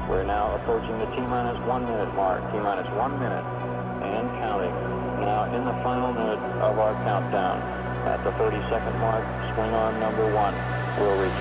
We're now approaching the T-minus 1 minute mark. T-minus 1 minute and counting. Now in the final minute of our countdown. At the 30-second mark, swing arm number 1 will return.